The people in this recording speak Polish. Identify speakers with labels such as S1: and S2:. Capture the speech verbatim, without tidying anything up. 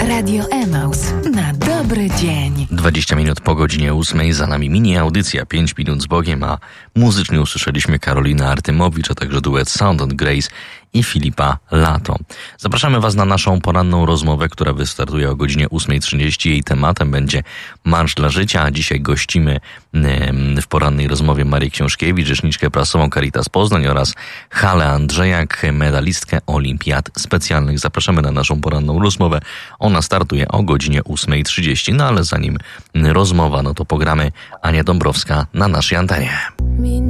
S1: Radio Emaus na dobry dzień.
S2: dwadzieścia minut po godzinie ósmej, za nami mini audycja pięć minut z Bogiem, a muzycznie usłyszeliśmy Karolinę Artymowicz, a także duet Sound and Grace i Filipa Lato. Zapraszamy Was na naszą poranną rozmowę, która wystartuje o godzinie ósma trzydzieści. Jej tematem będzie Marsz dla Życia, a dzisiaj gościmy w porannej rozmowie Marię Książkiewicz, rzeczniczkę prasową Caritas Poznań oraz Halę Andrzejak, medalistkę olimpiad specjalnych. Zapraszamy na naszą poranną rozmowę. Ona startuje o godzinie ósma trzydzieści, no ale zanim rozmowa, no to pogramy Ania Dąbrowska na naszej antenie.